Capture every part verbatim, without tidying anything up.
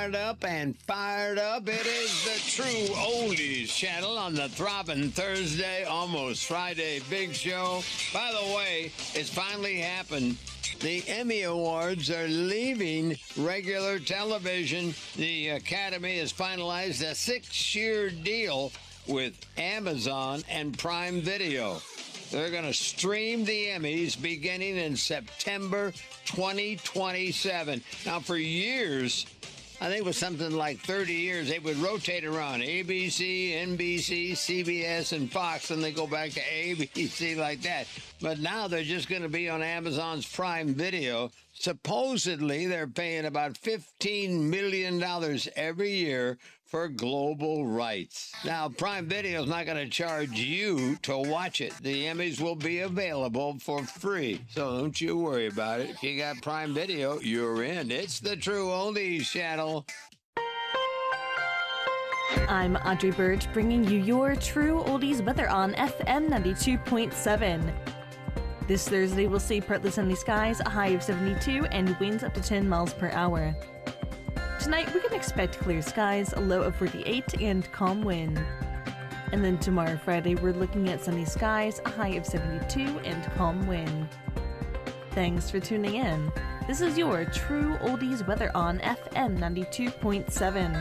wired up and fired up. It is the True Oldies channel on the throbbing Thursday, almost Friday big show. By the way, it's finally happened. The Emmy Awards are leaving regular television. The Academy has finalized a six-year deal with Amazon and Prime Video. They're going to stream the Emmys beginning in September twenty twenty-seven. Now, for years, I think it was something like thirty years, they would rotate around A B C, N B C, C B S, and Fox, and they go back to A B C like that. But now they're just going to be on Amazon's Prime Video. Supposedly, they're paying about fifteen million dollars every year for global rights. Now, Prime Video is not going to charge you to watch it. The Emmys will be available for free, so don't you worry about it. If you got Prime Video, you're in. It's the True Oldies channel. I'm Audrey Birch, bringing you your True Oldies weather on F M ninety-two point seven. This Thursday, we'll see partly sunny skies, a high of seventy-two, and winds up to ten miles per hour. Tonight, we can expect clear skies, a low of forty-eight, and calm wind. And then tomorrow, Friday, we're looking at sunny skies, a high of seventy-two, and calm wind. Thanks for tuning in. This is your True Oldies weather on F M ninety-two point seven.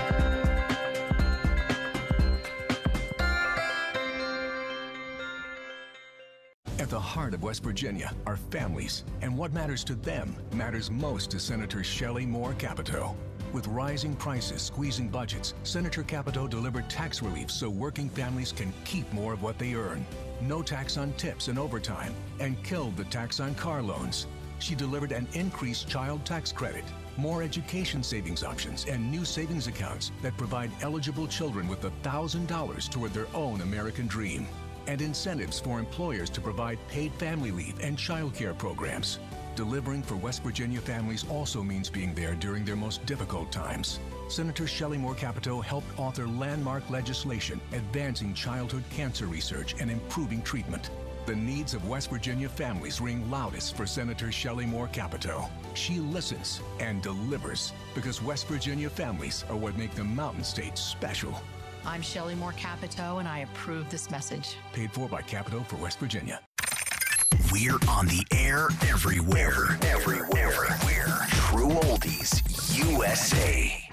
At the heart of West Virginia are families, and what matters to them matters most to Senator Shelley Moore Capito. With rising prices squeezing budgets, Senator Capito delivered tax relief so working families can keep more of what they earn. No tax on tips and overtime, and killed the tax on car loans. She delivered an increased child tax credit, more education savings options, and new savings accounts that provide eligible children with one thousand dollars toward their own American dream. And incentives for employers to provide paid family leave and child care programs. Delivering for West Virginia families also means being there during their most difficult times. Senator Shelley Moore Capito helped author landmark legislation advancing childhood cancer research and improving treatment. The needs of West Virginia families ring loudest for Senator Shelley Moore Capito. She listens and delivers because West Virginia families are what make the Mountain State special. I'm Shelley Moore Capito, and I approve this message. Paid for by Capito for West Virginia. We're on the air everywhere. Everywhere. Everywhere. True Oldies U S A.